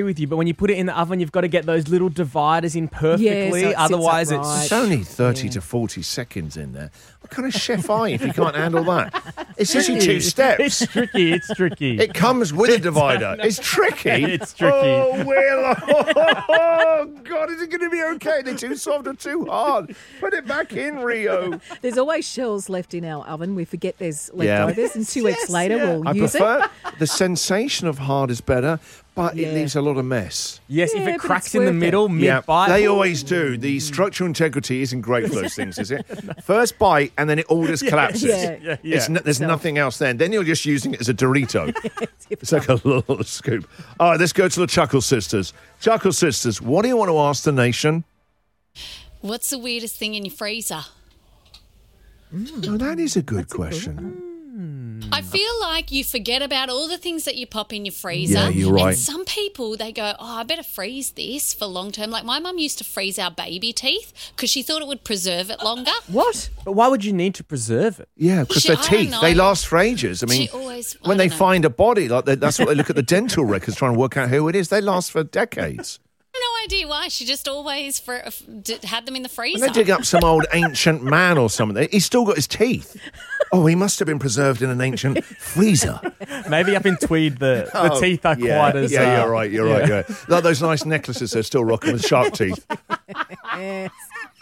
with you, but when you put it in the oven, you've got to get those little dividers in perfectly. Yeah, so it Otherwise, sits upright. It's only 30 to 40 seconds in there. What kind of chef are you if you can't handle that? It's usually 2 steps. It's tricky. It's tricky. It comes with a divider. It's tricky. It's tricky. Oh, Will. Oh, God, is it going to be okay? They're too soft or too hard? Put it back in, Rio. There's always shells left in our oven. We forget there's leftovers, and 2 weeks later we'll I use prefer the sensation of hard is better, but it leaves a lot of mess. Yes, if Yeah, it but cracks it's in the worth it. middle, mid-bite. They always do. The structural integrity isn't great for those things, is it? First bite, and then it all just collapses. Yeah. There's nothing else then. Then you're just using it as a Dorito. It's like a little scoop. All right, let's go to the Chuckle Sisters. Chuckle Sisters, what do you want to ask the nation? What's the weirdest thing in your freezer? Oh, that is a good question. I feel like you forget about all the things that you pop in your freezer. Yeah, you're right. And some people, they go, I better freeze this for long term. Like my mum used to freeze our baby teeth because she thought it would preserve it longer. What? But why would you need to preserve it? Yeah, because their I don't teeth, know. they last for ages. I mean, She always- I when they don't know. find a body, that's what they look at the dental records trying to work out who it is. They last for decades. No idea why. She just always had them in the freezer. When they dig up some old ancient man or something, he's still got his teeth. Oh, he must have been preserved in an ancient freezer. Maybe up in Tweed, the teeth are quite as... Yeah, you're right. Yeah. Like those nice necklaces they're still rocking with shark teeth. Yes.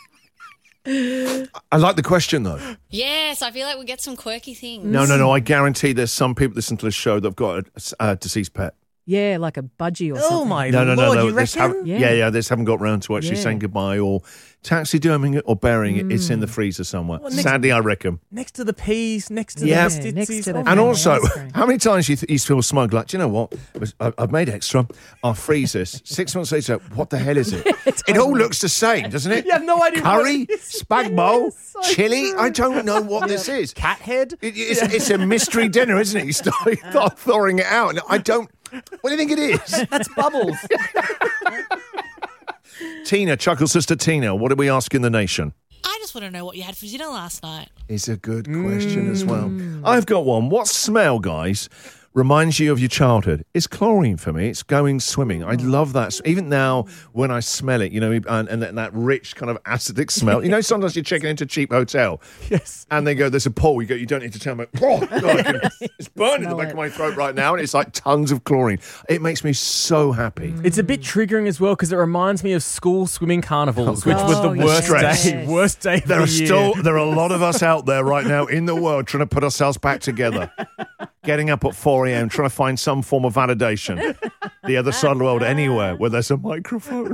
I like the question, though. Yes, I feel like we get some quirky things. No. I guarantee there's some people listen to the show that have got a deceased pet. Yeah, like a budgie or something. Oh, my No. Lord, you They just reckon? haven't, Yeah. they just haven't got round to actually Yeah. saying goodbye or taxiderming it or burying it. It's in the freezer somewhere. Sadly, I reckon. Next to the peas, next to Yeah. the Yeah, stitsies. next to the- And Family also, ice cream. how many times you feel smug? Like, do you know what? I've made extra. I'll freeze this. 6 months later, what the hell is it? It all looks the same, doesn't it? You have no idea what Curry, it is. spag bowl, Yes, so chili. true. I don't know what this is. Cat head? It's a mystery dinner, isn't it? You start thawing it out. And I don't. What do you think it is? That's bubbles. Tina, Chuckle Sister Tina, what are we asking the nation? I just want to know what you had for dinner last night. Is a good question as well. I've got one. What smell, guys, reminds you of your childhood? It's chlorine for me. It's going swimming. I love that. Even now, when I smell it, and that rich kind of acidic smell. Sometimes you're checking into a cheap hotel. Yes. And they go, there's a pool. You go, you don't need to tell me. Oh, God, it's burning in the back of my throat right now. And it's like tons of chlorine. It makes me so happy. It's a bit triggering as well because it reminds me of school swimming carnivals, which was the Oh, worst yes. day. Worst day of There the year. are a lot of us out there right now in the world trying to put ourselves back together. Getting up at 4 a.m, trying to find some form of validation. The other side of the world, anywhere where there's a microphone.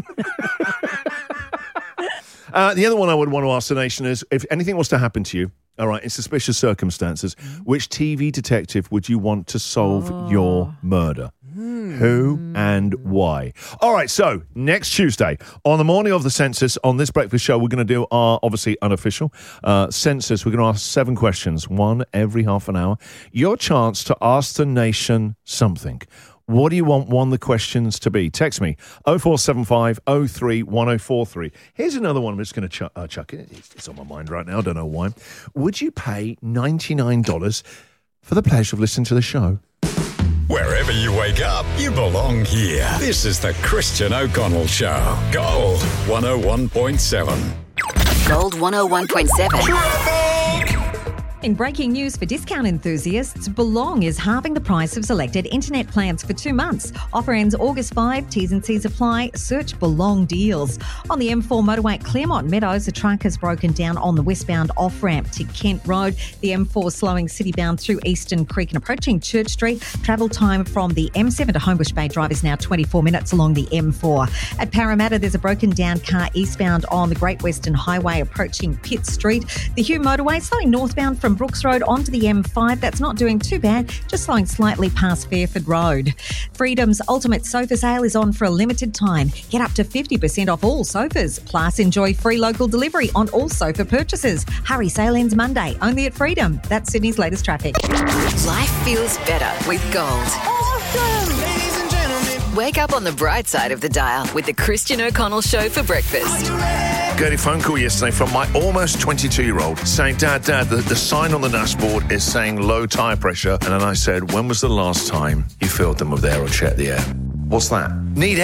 The other one I would want to ask the nation is, if anything was to happen to you, all right, in suspicious circumstances, which TV detective would you want to solve your murder? Who and why? All right, so next Tuesday, on the morning of the census, on this breakfast show, we're going to do our, obviously, unofficial census. We're going to ask 7 questions, one every half an hour. Your chance to ask the nation something. What do you want one of the questions to be? Text me, 0475 03 1043. Here's another one I'm just going to chuck in. It's on my mind right now. I don't know why. Would you pay $99 for the pleasure of listening to the show? Wherever you wake up, you belong here. This is the Christian O'Connell Show. Gold 101.7. Gold 101.7. In breaking news for discount enthusiasts, Belong is halving the price of selected internet plans for 2 months. Offer ends August 5. T's and C's apply. Search Belong deals. On the M4 motorway at Claremont Meadows, a truck has broken down on the westbound off-ramp to Kent Road. The M4 slowing citybound through Eastern Creek and approaching Church Street. Travel time from the M7 to Homebush Bay Drive is now 24 minutes along the M4. At Parramatta, there's a broken down car eastbound on the Great Western Highway approaching Pitt Street. The Hume motorway slowing northbound from Brooks Road onto the M5. That's not doing too bad, just slowing slightly past Fairford Road. Freedom's Ultimate Sofa Sale is on for a limited time. Get up to 50% off all sofas. Plus, enjoy free local delivery on all sofa purchases. Hurry, sale ends Monday, only at Freedom. That's Sydney's latest traffic. Life feels better with Gold. Wake up on the bright side of the dial with the Christian O'Connell Show for breakfast. Got a phone call yesterday from my almost 22-year-old saying, Dad, the sign on the dashboard is saying low tyre pressure. And then I said, when was the last time you filled them with air or checked the air? What's that? Need